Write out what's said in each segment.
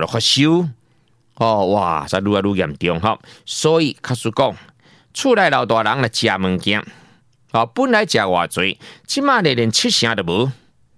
发烧，哇，才愈来愈严重哈。所以，假使讲，厝内老大人来食物件，本来食偌济，即马连7成都无，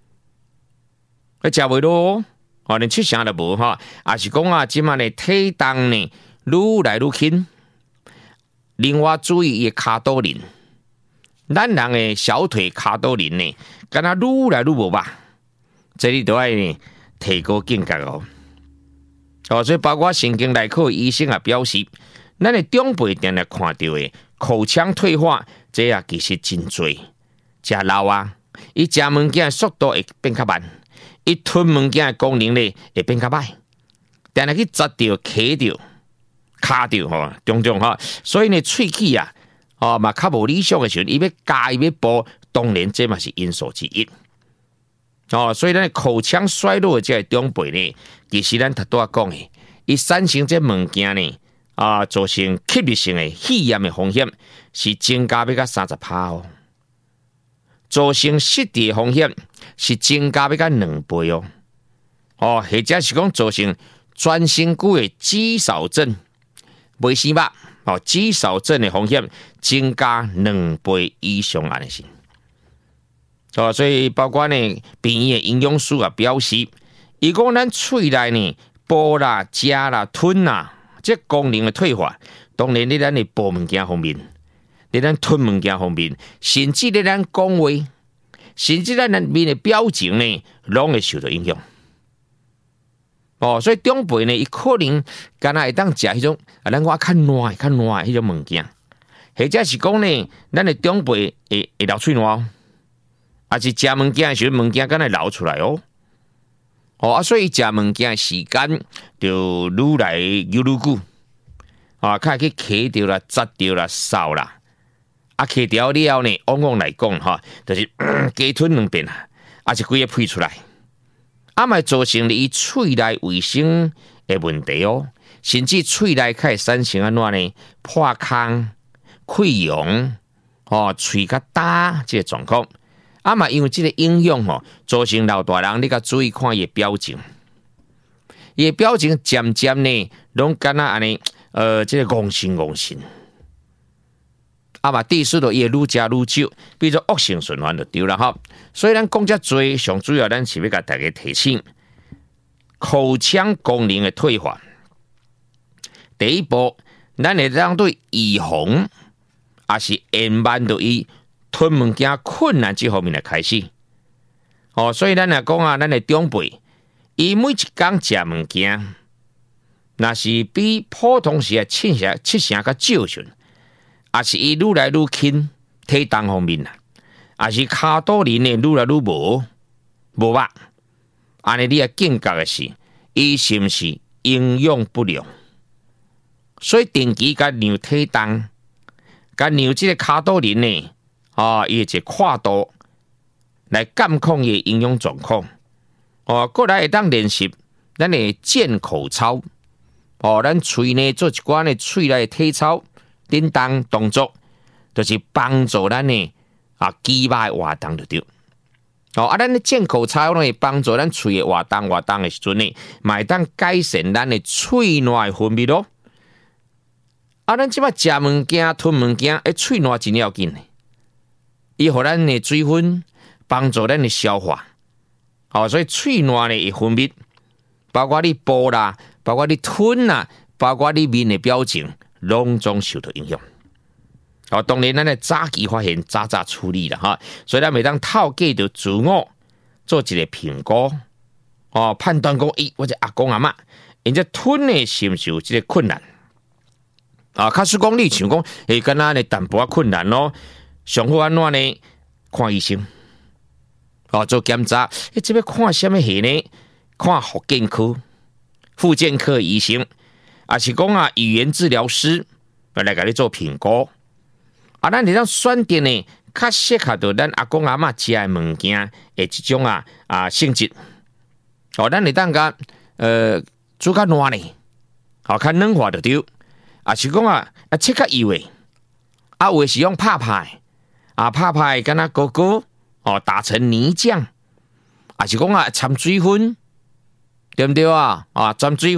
食袂落，连7成都无哈。也是讲即马体重呢愈来愈轻。另外注意伊卡多林，咱人的小腿卡多林呢，敢若愈来愈无吧？这里都要呢提高警觉哦。所以包括神经内科医生也表示，咱的长辈定定看到的口腔退化，这也其实真多。食老啊，伊食物件的速度会变较慢，伊吞物件的功能呢会变较歹，定定去砸到、卡到、卡到种种所以呢，喙齿啊，嘛较无理想的时候，伊要加伊要补，当然这嘛是因素之一。所以咱口腔衰弱的这个长辈呢，其实咱头拄仔讲的，伊产生这物件呢，造成吸入性的肺炎的风险是增加要到30%哦，造成失智的风险是增加要到2倍哦，或者是讲造成全身躯的肌少症、袂生肉肌少症的风险增加2倍以上安尼是。所以包括呢，病院的营养师啊表示，伊讲咱喙内呢，剥啦、食啦、吞啦，这功能的退化，当然在咱的剥物件方面，在咱吞物件方面，甚至在咱讲话，甚至咱面的表情呢，拢会受到影响。所以长辈呢，伊可能敢若会当食迄种咱话较烂迄种物件，或者是讲呢，咱的长辈会流喙烂。也是食物件的时候，物件敢若流出来所以食物件的时间就愈来愈久较去卡掉啦、砸掉啦、扫啦，卡掉了后呢，往往来讲就是加吞2遍啦，是规个配出来，嘛造成了伊喙内卫生的问题甚至喙内开始产生安怎呢？破空、溃疡喙较大这个状况。嘛，因为这个影响造成老大人，你甲注意看伊的表情，伊的表情渐渐呢，拢敢若安尼，这个戆神，嘛，第四度伊会愈食愈少，比如说恶性循环就对了所以咱讲遮多，上主要咱是要甲大家提醒，口腔功能的退化，第一步，咱会当对预防，也是延慢到伊。吞物件困难这方面来开始，所以咱来讲咱的长辈，伊每一工食物件，那是比普通时7成较少时，也是伊愈来愈轻，体重方面也是卡多林呢愈来愈无肉，安尼你要警觉的是，伊是毋是营养不良？所以定期甲量体重，甲量这个卡多林呢。伊一个跨度来监控伊营养状况，过来会当练习咱的健口操，咱喙呢做一寡呢喙内体操、叮当动作，就是帮助咱呢肌肉的活动就对。咱的健口操呢，帮助咱喙的活动的时阵呢，嘛会当改善咱的喙内的分泌咯。咱即摆食物件、吞物件，喙内真要紧。伊互咱的水分帮助咱的消化，所以喙内呢会分泌，包括你剥啦，包括你吞啦，包括你面的表情，拢总受到影响。当然咱的早期发现，早处理啦所以咱每当透过着自我做一个评估，判断讲，我这阿公阿嬷，因这吞的是毋是有这个困难？假使讲你想讲，敢若呢淡薄困难咯。上好安怎呢？看医生，做检查。这要看什么系呢？看复健科、复健科医生，也是讲语言治疗师来给你做评估。咱你当选择呢，较适合到咱阿公阿嬷食的物件的这种性质。咱你当甲煮较烂呢，较软化就对。也是讲切较油的，有的是用拍拍。拍拍敢若哥哥打成泥浆，也是讲掺水分，对不对掺水